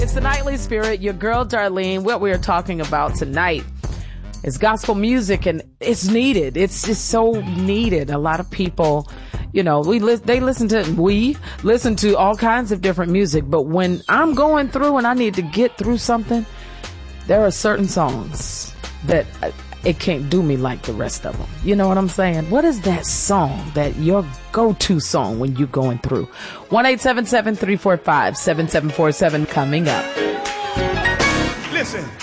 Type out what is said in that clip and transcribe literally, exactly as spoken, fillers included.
It's the Nightly Spirit, your girl Darlene. What we are talking about tonight is gospel music, and it's needed. It's just so needed. A lot of people, you know, we li- they listen to we listen to all kinds of different music, but when I'm going through and I need to get through something, there are certain songs that uh, it can't do me like the rest of them. You know what I'm saying? What is that song that your go-to song when you're going through? one eight seven seven, three four five, seven seven four seven coming up. Listen.